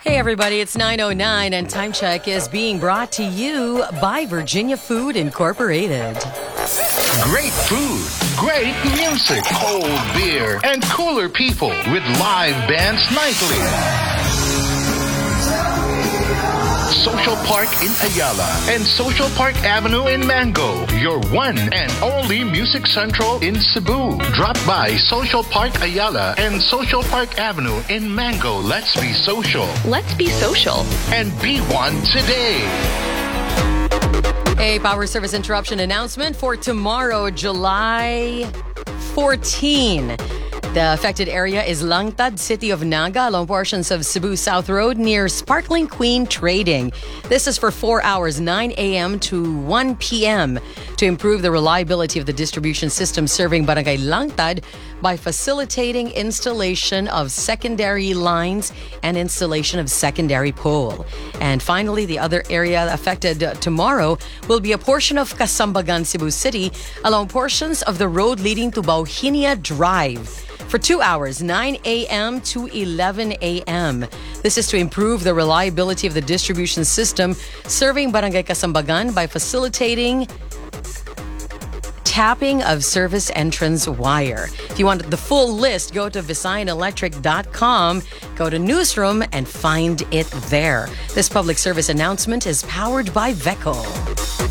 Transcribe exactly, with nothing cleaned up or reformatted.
Hey everybody, it's nine oh nine and Time Check is being brought to you by Virginia Food Incorporated. Great food, great music, cold beer, and cooler people with live bands nightly. Social Park in Ayala and Social Park Avenue in Mango, your one and only Music Central in Cebu. Drop by Social Park Ayala and Social Park Avenue in Mango. Let's be social. Let's be social. And be one today. A power service interruption announcement for tomorrow, July fourteenth. The affected area is Langtad, City of Naga, along portions of Cebu South Road near Sparkling Queen Trading. This is for four hours, nine a.m. to one p.m. to improve the reliability of the distribution system serving Barangay Langtad by facilitating installation of secondary lines and installation of secondary pole. And finally, the other area affected uh, tomorrow will be a portion of Kasambagan, Cebu City, along portions of the road leading to Bauhinia Drive. For two hours, nine a.m. to eleven a.m. This is to improve the reliability of the distribution system serving Barangay Kasambagan by facilitating tapping of service entrance wire. If you want the full list, go to visayan electric dot com, go to newsroom, and find it there. This public service announcement is powered by Veco.